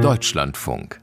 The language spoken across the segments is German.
Deutschlandfunk.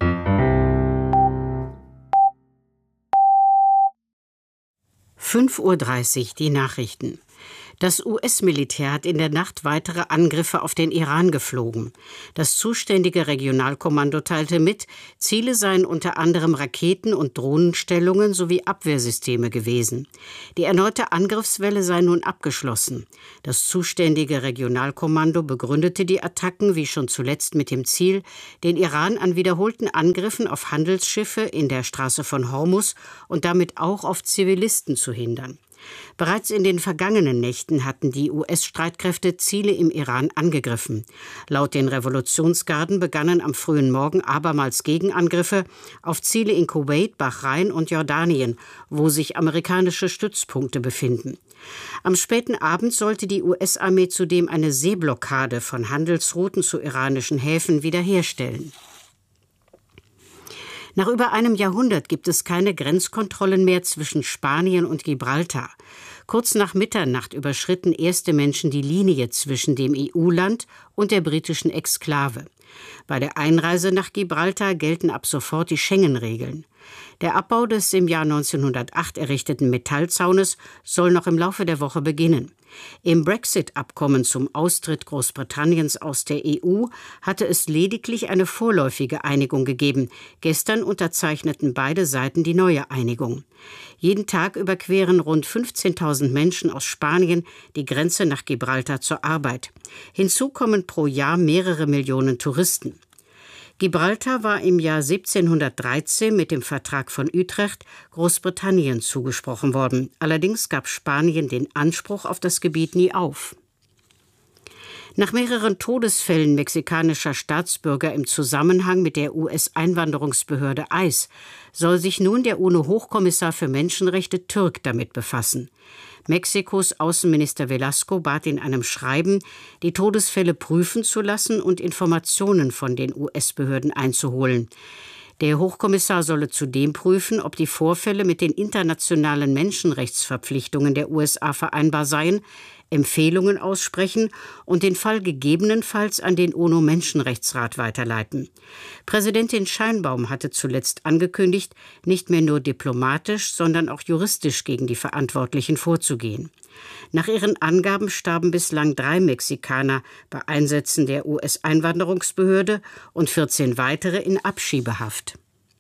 5:30 Uhr die Nachrichten. Das US-Militär hat in der Nacht weitere Angriffe auf den Iran geflogen. Das zuständige Regionalkommando teilte mit, Ziele seien unter anderem Raketen- und Drohnenstellungen sowie Abwehrsysteme gewesen. Die erneute Angriffswelle sei nun abgeschlossen. Das zuständige Regionalkommando begründete die Attacken wie schon zuletzt mit dem Ziel, den Iran an wiederholten Angriffen auf Handelsschiffe in der Straße von Hormuz und damit auch auf Zivilisten zu hindern. Bereits in den vergangenen Nächten hatten die US-Streitkräfte Ziele im Iran angegriffen. Laut den Revolutionsgarden begannen am frühen Morgen abermals Gegenangriffe auf Ziele in Kuwait, Bahrain und Jordanien, wo sich amerikanische Stützpunkte befinden. Am späten Abend sollte die US-Armee zudem eine Seeblockade von Handelsrouten zu iranischen Häfen wiederherstellen. Nach über einem Jahrhundert gibt es keine Grenzkontrollen mehr zwischen Spanien und Gibraltar. Kurz nach Mitternacht überschritten erste Menschen die Linie zwischen dem EU-Land und der britischen Exklave. Bei der Einreise nach Gibraltar gelten ab sofort die Schengen-Regeln. Der Abbau des im Jahr 1908 errichteten Metallzaunes soll noch im Laufe der Woche beginnen. Im Brexit-Abkommen zum Austritt Großbritanniens aus der EU hatte es lediglich eine vorläufige Einigung gegeben. Gestern unterzeichneten beide Seiten die neue Einigung. Jeden Tag überqueren rund 15.000 Menschen aus Spanien die Grenze nach Gibraltar zur Arbeit. Hinzu kommen pro Jahr mehrere Millionen Touristen. Gibraltar war im Jahr 1713 mit dem Vertrag von Utrecht Großbritannien zugesprochen worden. Allerdings gab Spanien den Anspruch auf das Gebiet nie auf. Nach mehreren Todesfällen mexikanischer Staatsbürger im Zusammenhang mit der US-Einwanderungsbehörde ICE soll sich nun der UNO-Hochkommissar für Menschenrechte Türk damit befassen. Mexikos Außenminister Velasco bat in einem Schreiben, die Todesfälle prüfen zu lassen und Informationen von den US-Behörden einzuholen. Der Hochkommissar solle zudem prüfen, ob die Vorfälle mit den internationalen Menschenrechtsverpflichtungen der USA vereinbar seien, Empfehlungen aussprechen und den Fall gegebenenfalls an den UNO-Menschenrechtsrat weiterleiten. Präsidentin Sheinbaum hatte zuletzt angekündigt, nicht mehr nur diplomatisch, sondern auch juristisch gegen die Verantwortlichen vorzugehen. Nach ihren Angaben starben bislang 3 Mexikaner bei Einsätzen der US-Einwanderungsbehörde und 14 weitere in Abschiebehaft.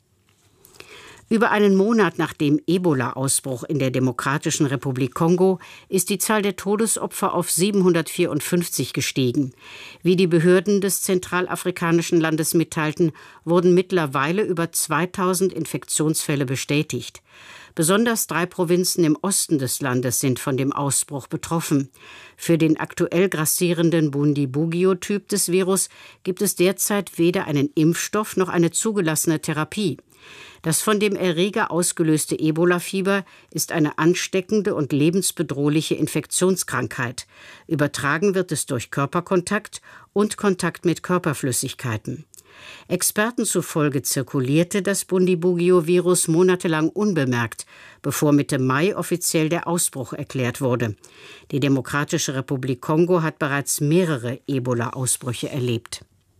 Über einen Monat nach dem Ebola-Ausbruch in der Demokratischen Republik Kongo ist die Zahl der Todesopfer auf 754 gestiegen. Wie die Behörden des zentralafrikanischen Landes mitteilten, wurden mittlerweile über 2000 Infektionsfälle bestätigt. Besonders 3 Provinzen im Osten des Landes sind von dem Ausbruch betroffen. Für den aktuell grassierenden Bundibugyo-Typ des Virus gibt es derzeit weder einen Impfstoff noch eine zugelassene Therapie. Das von dem Erreger ausgelöste Ebola-Fieber ist eine ansteckende und lebensbedrohliche Infektionskrankheit. Übertragen wird es durch Körperkontakt und Kontakt mit Körperflüssigkeiten. Experten zufolge zirkulierte das Bundibugyo-Virus monatelang unbemerkt, bevor Mitte Mai offiziell der Ausbruch erklärt wurde. Die Demokratische Republik Kongo hat bereits mehrere Ebola-Ausbrüche erlebt.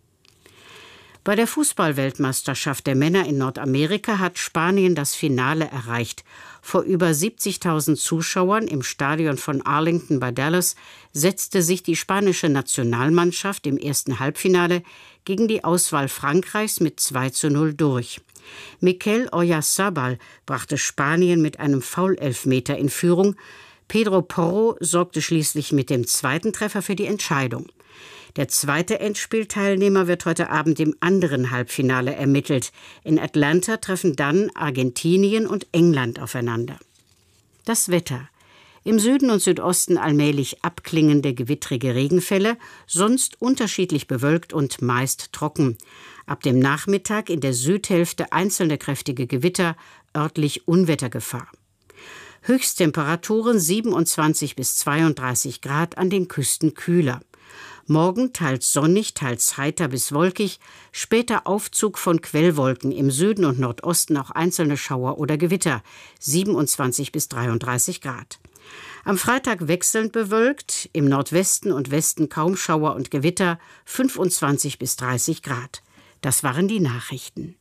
Bei der Fußball-Weltmeisterschaft der Männer in Nordamerika hat Spanien das Finale erreicht. Vor über 70.000 Zuschauern im Stadion von Arlington bei Dallas setzte sich die spanische Nationalmannschaft im ersten Halbfinale gegen die Auswahl Frankreichs mit 2:0 durch. Mikel Oyarzabal brachte Spanien mit einem Foulelfmeter in Führung. Pedro Porro sorgte schließlich mit dem zweiten Treffer für die Entscheidung. Der zweite Endspielteilnehmer wird heute Abend im anderen Halbfinale ermittelt. In Atlanta treffen dann Argentinien und England aufeinander. Das Wetter. Im Süden und Südosten allmählich abklingende gewittrige Regenfälle, sonst unterschiedlich bewölkt und meist trocken. Ab dem Nachmittag in der Südhälfte einzelne kräftige Gewitter, örtlich Unwettergefahr. Höchsttemperaturen 27 bis 32 Grad, an den Küsten kühler. Morgen teils sonnig, teils heiter bis wolkig, später Aufzug von Quellwolken, im Süden und Nordosten auch einzelne Schauer oder Gewitter, 27 bis 33 Grad. Am Freitag wechselnd bewölkt, im Nordwesten und Westen kaum Schauer und Gewitter, 25 bis 30 Grad. Das waren die Nachrichten.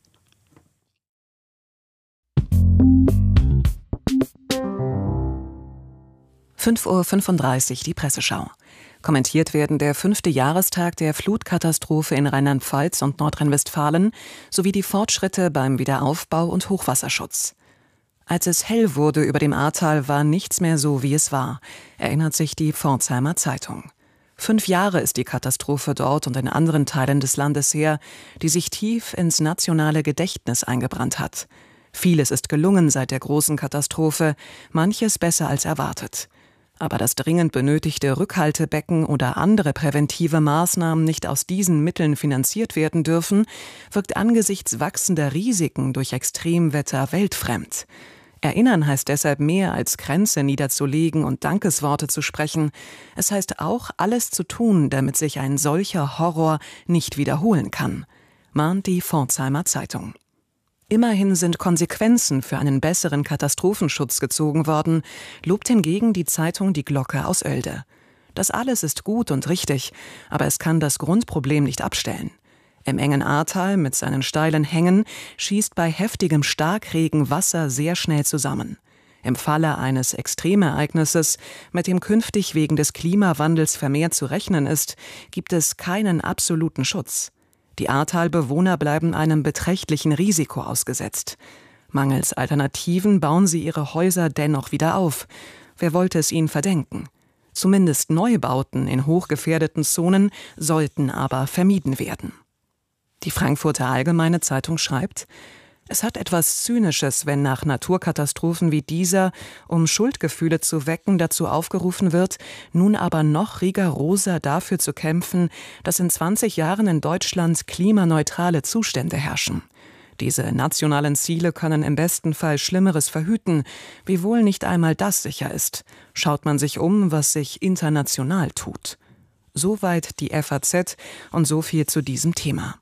(5:35 Uhr) die Presseschau. Kommentiert werden der 5. Jahrestag der Flutkatastrophe in Rheinland-Pfalz und Nordrhein-Westfalen sowie die Fortschritte beim Wiederaufbau und Hochwasserschutz. Als es hell wurde über dem Ahrtal, war nichts mehr so, wie es war, erinnert sich die Pforzheimer Zeitung. 5 Jahre ist die Katastrophe dort und in anderen Teilen des Landes her, die sich tief ins nationale Gedächtnis eingebrannt hat. Vieles ist gelungen seit der großen Katastrophe, manches besser als erwartet. Aber dass dringend benötigte Rückhaltebecken oder andere präventive Maßnahmen nicht aus diesen Mitteln finanziert werden dürfen, wirkt angesichts wachsender Risiken durch Extremwetter weltfremd. Erinnern heißt deshalb mehr als Kränze niederzulegen und Dankesworte zu sprechen. Es heißt auch, alles zu tun, damit sich ein solcher Horror nicht wiederholen kann, mahnt die Pforzheimer Zeitung. Immerhin sind Konsequenzen für einen besseren Katastrophenschutz gezogen worden, lobt hingegen die Zeitung Die Glocke aus Oelde. Das alles ist gut und richtig, aber es kann das Grundproblem nicht abstellen. Im engen Ahrtal mit seinen steilen Hängen schießt bei heftigem Starkregen Wasser sehr schnell zusammen. Im Falle eines Extremereignisses, mit dem künftig wegen des Klimawandels vermehrt zu rechnen ist, gibt es keinen absoluten Schutz. Die Ahrtalbewohner bleiben einem beträchtlichen Risiko ausgesetzt. Mangels Alternativen bauen sie ihre Häuser dennoch wieder auf. Wer wollte es ihnen verdenken? Zumindest Neubauten in hochgefährdeten Zonen sollten aber vermieden werden. Die Frankfurter Allgemeine Zeitung schreibt: Es hat etwas Zynisches, wenn nach Naturkatastrophen wie dieser, um Schuldgefühle zu wecken, dazu aufgerufen wird, nun aber noch rigoroser dafür zu kämpfen, dass in 20 Jahren in Deutschland klimaneutrale Zustände herrschen. Diese nationalen Ziele können im besten Fall Schlimmeres verhüten, wiewohl nicht einmal das sicher ist. Schaut man sich um, was sich international tut. Soweit die FAZ und so viel zu diesem Thema.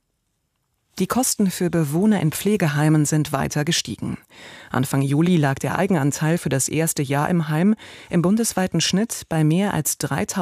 Die Kosten für Bewohner in Pflegeheimen sind weiter gestiegen. Anfang Juli lag der Eigenanteil für das erste Jahr im Heim im bundesweiten Schnitt bei mehr als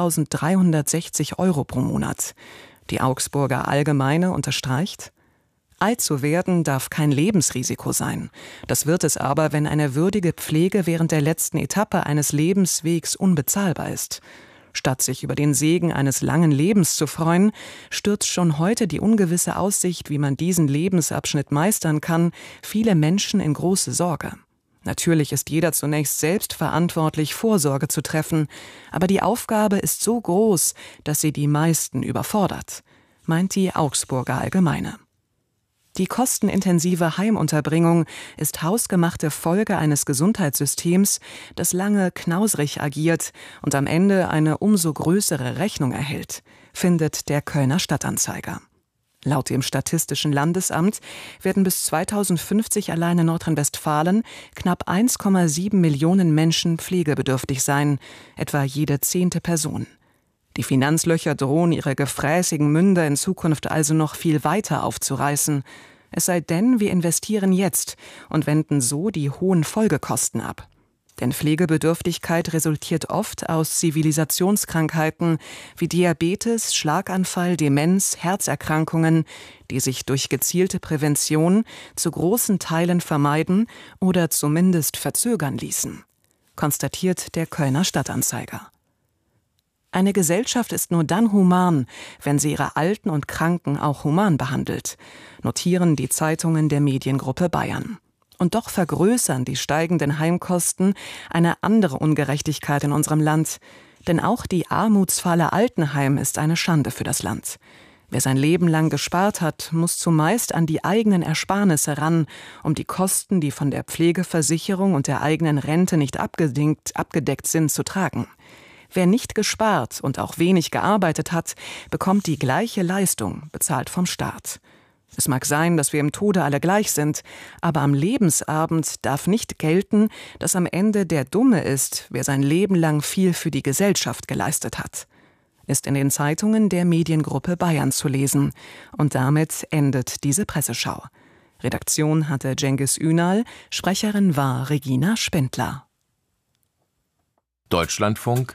3.360 € pro Monat. Die Augsburger Allgemeine unterstreicht: Alt zu werden darf kein Lebensrisiko sein. Das wird es aber, wenn eine würdige Pflege während der letzten Etappe eines Lebenswegs unbezahlbar ist. Statt sich über den Segen eines langen Lebens zu freuen, stürzt schon heute die ungewisse Aussicht, wie man diesen Lebensabschnitt meistern kann, viele Menschen in große Sorge. Natürlich ist jeder zunächst selbst verantwortlich, Vorsorge zu treffen, aber die Aufgabe ist so groß, dass sie die meisten überfordert, meint die Augsburger Allgemeine. Die kostenintensive Heimunterbringung ist hausgemachte Folge eines Gesundheitssystems, das lange knausrig agiert und am Ende eine umso größere Rechnung erhält, findet der Kölner Stadtanzeiger. Laut dem Statistischen Landesamt werden bis 2050 allein in Nordrhein-Westfalen knapp 1,7 Millionen Menschen pflegebedürftig sein, etwa jede 10. Person. Die Finanzlöcher drohen ihre gefräßigen Münder in Zukunft also noch viel weiter aufzureißen. Es sei denn, wir investieren jetzt und wenden so die hohen Folgekosten ab. Denn Pflegebedürftigkeit resultiert oft aus Zivilisationskrankheiten wie Diabetes, Schlaganfall, Demenz, Herzerkrankungen, die sich durch gezielte Prävention zu großen Teilen vermeiden oder zumindest verzögern ließen, konstatiert der Kölner Stadtanzeiger. Eine Gesellschaft ist nur dann human, wenn sie ihre Alten und Kranken auch human behandelt, notieren die Zeitungen der Mediengruppe Bayern. Und doch vergrößern die steigenden Heimkosten eine andere Ungerechtigkeit in unserem Land. Denn auch die armutsfalle Altenheim ist eine Schande für das Land. Wer sein Leben lang gespart hat, muss zumeist an die eigenen Ersparnisse ran, um die Kosten, die von der Pflegeversicherung und der eigenen Rente nicht abgedeckt sind, zu tragen. Wer nicht gespart und auch wenig gearbeitet hat, bekommt die gleiche Leistung, bezahlt vom Staat. Es mag sein, dass wir im Tode alle gleich sind, aber am Lebensabend darf nicht gelten, dass am Ende der Dumme ist, wer sein Leben lang viel für die Gesellschaft geleistet hat. Ist in den Zeitungen der Mediengruppe Bayern zu lesen. Und damit endet diese Presseschau. Redaktion hatte Cengiz Ünal, Sprecherin war Regina Spindler. Deutschlandfunk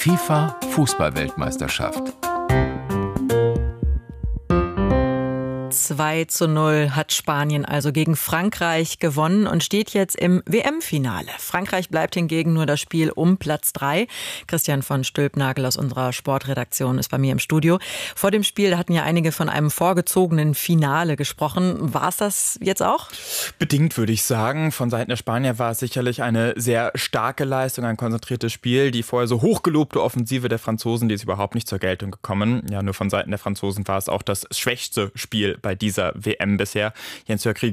FIFA-Fußball-Weltmeisterschaft. 2:0 hat Spanien also gegen Frankreich gewonnen und steht jetzt im WM-Finale. Frankreich bleibt hingegen nur das Spiel um Platz 3. Christian von Stülpnagel aus unserer Sportredaktion ist bei mir im Studio. Vor dem Spiel hatten ja einige von einem vorgezogenen Finale gesprochen. War es das jetzt auch? Bedingt, würde ich sagen. Von Seiten der Spanier war es sicherlich eine sehr starke Leistung, ein konzentriertes Spiel. Die vorher so hochgelobte Offensive der Franzosen, die ist überhaupt nicht zur Geltung gekommen. Ja, nur von Seiten der Franzosen war es auch das schwächste Spiel bei dieser WM bisher. Jens-Jörg